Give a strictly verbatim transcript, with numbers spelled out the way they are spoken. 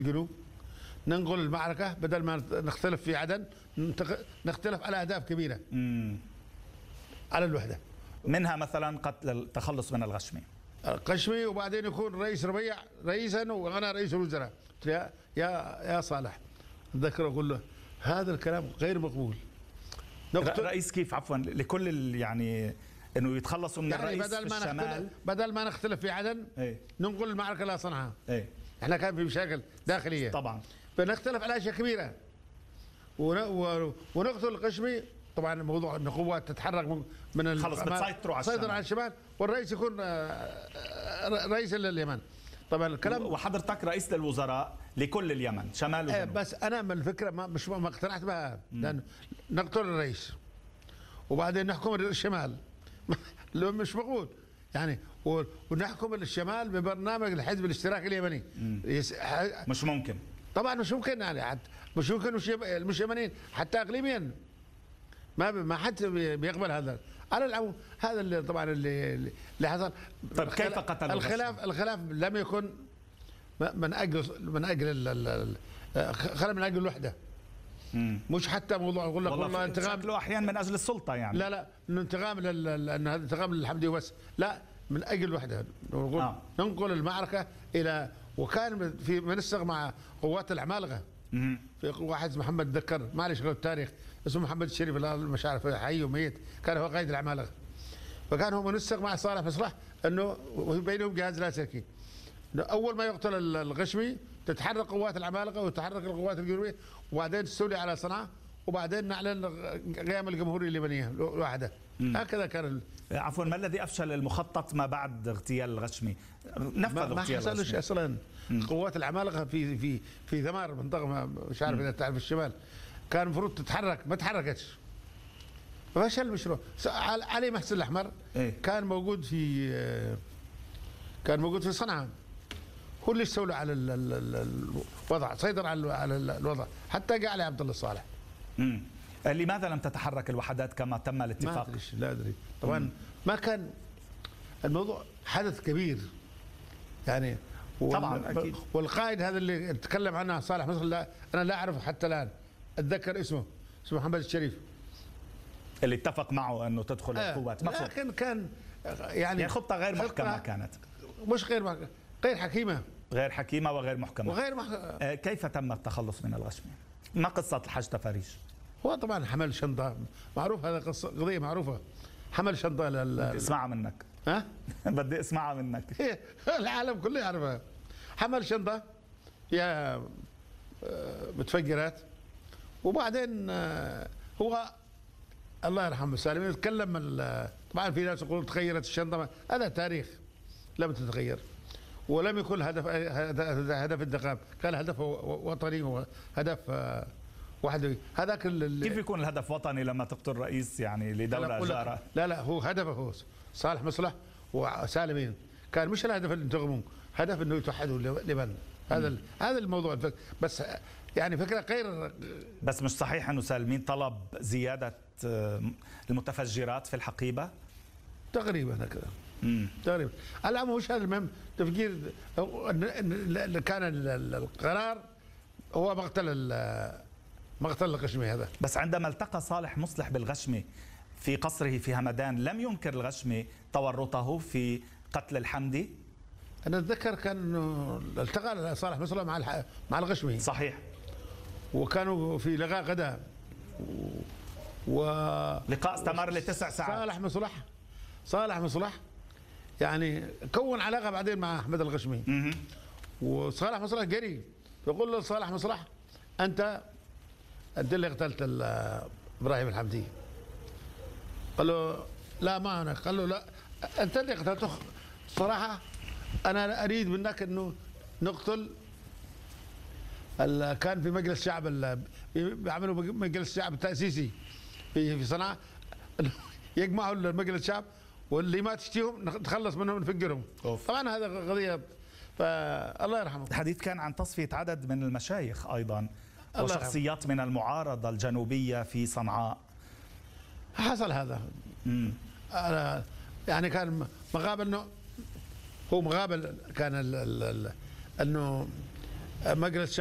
الجنوب، ننقل المعركة بدل ما نختلف في عدن نختلف على أهداف كبيرة مم. على الوحدة، منها مثلا قتل التخلص من الغشمي القشمي، وبعدين يكون رئيس ربيع رئيسا وانا رئيس الوزراء. يا يا يا صالح اتذكر اقول له هذا الكلام غير مقبول. رئيس كيف عفوا لكل يعني انه يتخلصوا من يعني الرئيس بدل في ما الشمال، نختلف بدل ما نختلف في عدن ايه؟ ننقل المعركة إلى صنعاء. ايه احنا كان في مشاكل داخلية طبعا، فنختلف على اشياء كبيرة ونقتل القشمي. طبعا موضوع ان القوات تتحرك من من خلص بتسيطروا على الشمال، على الشمال، والرئيس يكون رئيس لليمن. طبعا الكلام وحضرتك رئيس للوزراء لكل اليمن شمال وجنوب. بس انا من الفكره ما مش ما اقتنعت بها، لان نقتل الرئيس وبعدين نحكم الشمال لو مش مقبول يعني، ونحكم الشمال ببرنامج الحزب الاشتراكي اليمني. مش ممكن طبعا، مش ممكن يعني، مش ممكن مش يمنيين حتى اقليميا ما ما حد بيقبل هذا. على العموم هذا اللي طبعا اللي اللي حصل. طيب كيف قتل الخلاف؟ الخلاف لم يكن من اجل من اجل خلاف من اجل الوحده. مم. مش حتى موضوع اقول لك والله انتقام، شكله احيانا من اجل السلطه يعني. لا لا انه انتقام لان هذا انتقام للحمدي وبس، لا من اجل الوحده. نقول آه. ننقل المعركه الى، وكان في منسق مع قوات العمالقه. مم. في واحد محمد ذكر معلش غير التاريخ اسمه محمد الشريف، مش عارف حي وميت، كان هو قائد العمالقه، فكان هو منسق مع صالح مصلح انه بينهم جهاز لاسلكي. اول ما يقتل الغشمي تتحرك قوات العمالقه وتتحرك القوات الجنوبيه، وبعدين تستولي على صنعاء، وبعدين نعلن قيام الجمهوريه اللبنانيه لوحدها. هكذا كان ال... عفوا، ما الذي افشل المخطط ما بعد اغتيال الغشمي؟ نفذ ما, ما اغتيال حصلش اصلا. مم. قوات العمالقه في في في ذمار منطقه مش عارف اذا تعرف الشمال، كان المفروض تتحرك ما تحركتش، فشل المشروع. علي محسن الاحمر إيه؟ كان موجود في كان موجود في صنعاء، هو اللي استولى على الوضع، سيطر على على الوضع، حتى جاء علي عبد الله صالح. امم لماذا لم تتحرك الوحدات كما تم الاتفاق؟ ما ادري، لا ادري طبعا. مم. ما كان الموضوع حدث كبير يعني، طبعا اكيد. والقائد هذا اللي تكلم عنه صالح مصر، لا انا لا اعرفه حتى الان، اتذكر اسمه اسمه محمد الشريف اللي اتفق معه انه تدخل آه القوات. لكن كان يعني, يعني خطه غير محكمه كانت، مش غير محكمة، غير حكيمه غير حكيمه وغير محكمه وغير محكمة. آه كيف تم التخلص من الغشمي؟ ما قصه الحاج تفاريش؟ هو طبعا حمل شنطه معروف، هذا قصه قضيه معروفه، حمل شنطه لل اسمعها منك. ها؟ بدي اسمعها منك. العالم كله يعرفها. حمل شنطه يا متفجرات، وبعدين هو الله يرحمه سالم يتكلم. طبعا في ناس يقولون تغيرت الشنطه، هذا تاريخ لم تتغير، ولم يكن هدف هدف الانتقام، كان هدف وطني وهدف وحده. هذاك كيف يكون الهدف وطني لما تقتل رئيس يعني لدوله جاره؟ لا لا هو هدفه هو صالح مصلح وسالمين، كان مش الهدف اللي ينتقمون، هدف انه يتوحدوا اليمن. هذا هذا الموضوع الفكر. بس يعني فكره غير. بس مش صحيح انه سالمين طلب زياده المتفجرات في الحقيبه؟ تقريبا هكذا. امم تقريبا. الامر مش هذا المهم، تفكير كان القرار هو مقتل مقتل الغشمي هذا. بس عندما التقى صالح مصلح بالغشمي في قصره في همدان لم ينكر الغشمي تورطه في قتل الحمدي؟ انا اتذكر كان انه التقى صالح مصلح مع مع الغشمي. صحيح. وكانوا في لقاء غداء و لقاء استمر لتسع ساعات. صالح مصلح صالح مصلح يعني كون علاقه بعدين مع احمد الغشمي. اها. وصالح مصلح جري، يقول له صالح مصلح انت انت اللي قتلت ابراهيم الحمدي. قال له لا ما انا. قال له لا انت اللي قتلته. صراحه انا اريد منك انه نقتل. كان في مجلس شعب بيعملوا مجلس شعب تاسيسي في في صنعاء، يجمعوا المجلس الشعب واللي ما تشتيهم نتخلص منهم نفجرهم. طبعا هذا قضيه، فالله يرحمه. الحديث كان عن تصفيه عدد من المشايخ ايضا وشخصيات من المعارضه الجنوبيه في صنعاء. حصل هذا. امم يعني كان مقابل انه هو مقابل كان ال ال ال انه مجلس